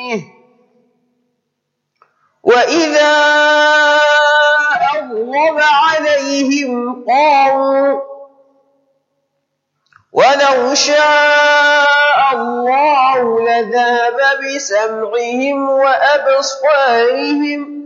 وإذا أغضب عليهم قاموا ولو شاء الله لذهب بسمعهم وأبصارهم